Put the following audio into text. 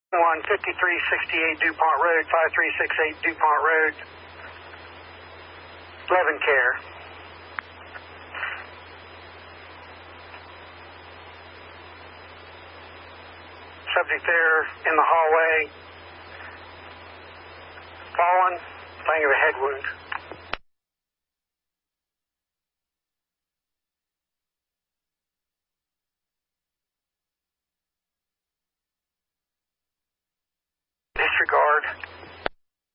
5368 DuPont Road, 5368 DuPont Road, Levin Care. Subject there in the hallway, fallen, saying of a head wound. Disregard.